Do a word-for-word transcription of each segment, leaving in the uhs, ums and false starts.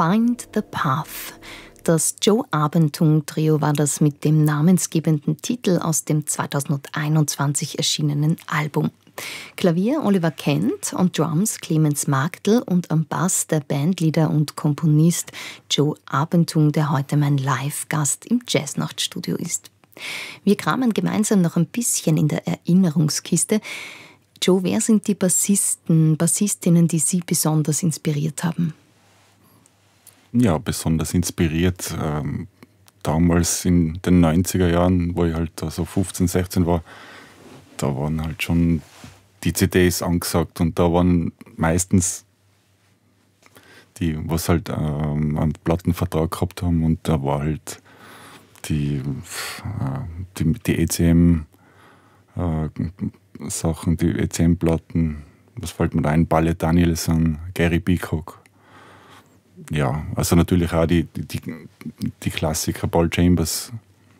Find the Path. Das Joe Arbentung Trio war das mit dem namensgebenden Titel aus dem zweitausendeinundzwanzig erschienenen Album. Klavier Oliver Kent und Drums Clemens Magdl und am Bass der Bandleader und Komponist Joe Arbentung, der heute mein Live-Gast im Jazznachtstudio ist. Wir kramen gemeinsam noch ein bisschen in der Erinnerungskiste. Joe, wer sind die Bassisten, Bassistinnen, die Sie besonders inspiriert haben? Ja, besonders inspiriert. Ähm, damals in den neunziger Jahren, wo ich halt so fünfzehn, sechzehn war, da waren halt schon die C Ds angesagt und da waren meistens die, was halt ähm, einen Plattenvertrag gehabt haben und da war halt die, äh, die, die E C M äh, Sachen, die E C M-Platten, was fällt mir da ein? Ballet Danielson, Gary Peacock. Ja, also natürlich auch die, die, die Klassiker, Paul Chambers,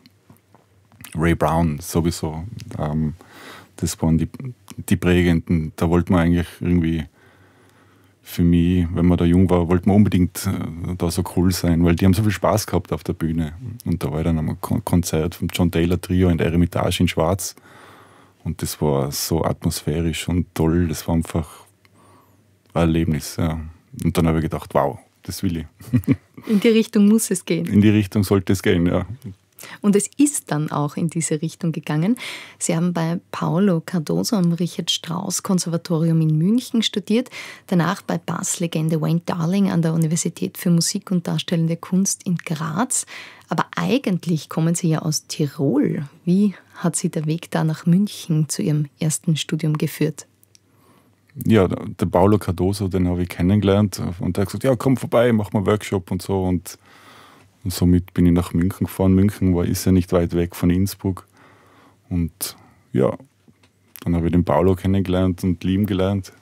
Ray Brown sowieso. Ähm, das waren die, die prägenden. Da wollte man eigentlich irgendwie, für mich, wenn man da jung war, wollte man unbedingt äh, da so cool sein, weil die haben so viel Spaß gehabt auf der Bühne. Und da war ich dann am Konzert vom John Taylor Trio in der Eremitage in Schwarz. Und das war so atmosphärisch und toll. Das war einfach ein Erlebnis. Ja. Und dann habe ich gedacht, wow, das will ich. In die Richtung muss es gehen. In die Richtung sollte es gehen, ja. Und es ist dann auch in diese Richtung gegangen. Sie haben bei Paolo Cardoso am Richard-Strauss-Konservatorium in München studiert, danach bei Basslegende Wayne Darling an der Universität für Musik und Darstellende Kunst in Graz. Aber eigentlich kommen Sie ja aus Tirol. Wie hat Sie der Weg da nach München zu Ihrem ersten Studium geführt? Ja, der Paolo Cardoso, den habe ich kennengelernt und er hat gesagt, ja, komm vorbei, mach mal einen Workshop und so und, und somit bin ich nach München gefahren. München war, ist ja nicht weit weg von Innsbruck und ja, dann habe ich den Paolo kennengelernt und lieben gelernt.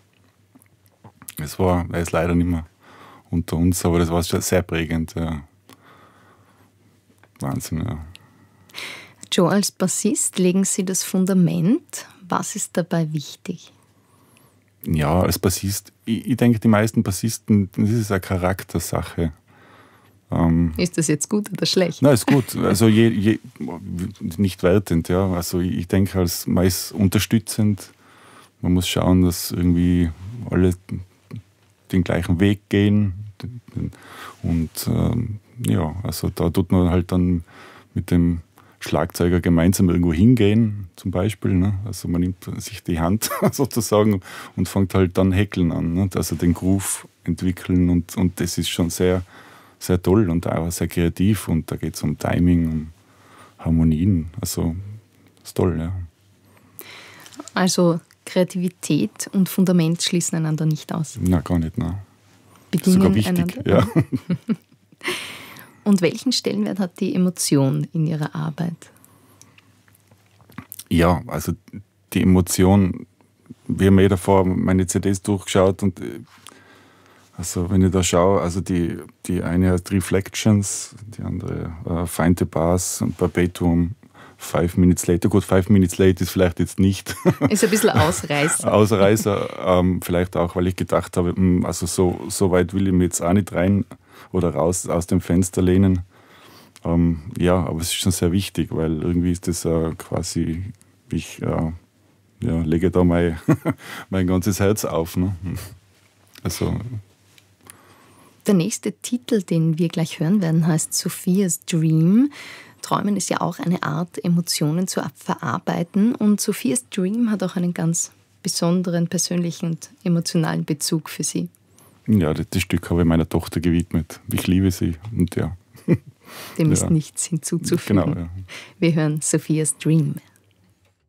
Es war, er ist leider nicht mehr unter uns, aber das war schon sehr prägend. Ja. Wahnsinn, ja. Joe, als Bassist legen Sie das Fundament. Was ist dabei wichtig? Ja, als Bassist, ich, ich denke, die meisten Bassisten, das ist eine Charaktersache. Ähm, ist das jetzt gut oder schlecht? Nein, ist gut. Also je, je, nicht wertend, ja. Also ich denke, als man ist unterstützend. Man muss schauen, dass irgendwie alle den gleichen Weg gehen. Und ähm, ja, also da tut man halt dann mit dem Schlagzeuger gemeinsam irgendwo hingehen, zum Beispiel. Ne? Also man nimmt sich die Hand sozusagen und fängt halt dann häkeln an. Ne? Also den Groove entwickeln und, und das ist schon sehr, sehr toll und auch sehr kreativ und da geht es um Timing, um Harmonien. Also ist toll, ja. Also Kreativität und Fundament schließen einander nicht aus? Na, gar nicht, nein. Bedingen sogar wichtig, einander? Ja. Und welchen Stellenwert hat die Emotion in Ihrer Arbeit? Ja, also die Emotion, wir haben eh davor meine C Ds durchgeschaut und also wenn ich da schaue, also die, die eine heißt Reflections, die andere uh, Find the Path und Perpetuum, Five Minutes Later. Gut, Five Minutes Late ist vielleicht jetzt nicht. Ist ein bisschen Ausreißer. Ausreißer, ähm, vielleicht auch, weil ich gedacht habe, also so, so weit will ich mir jetzt auch nicht rein oder raus aus dem Fenster lehnen. Ähm, ja, aber es ist schon sehr wichtig, weil irgendwie ist das äh, quasi, ich äh, ja, lege da mein, mein ganzes Herz auf. Ne? Also. Der nächste Titel, den wir gleich hören werden, heißt Sophia's Dream. Träumen ist ja auch eine Art, Emotionen zu verarbeiten und Sophia's Dream hat auch einen ganz besonderen persönlichen und emotionalen Bezug für Sie. Ja, das, das Stück habe ich meiner Tochter gewidmet. Ich liebe sie und ja. Dem ja. ist nichts hinzuzufügen. Genau, ja. Wir hören Sophia's Dream.